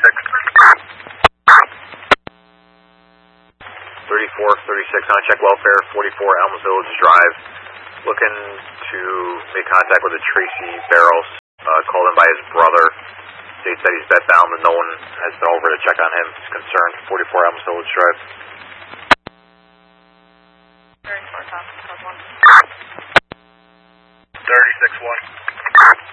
3436 on check welfare, 44 Elms Village Drive. Looking to make contact with a Tracy Barrows, called in by his brother. States that he's bedbound and no one has been over to check on him. He's concerned. 44 Elms Village Drive. 34 Top, 1. 36-1.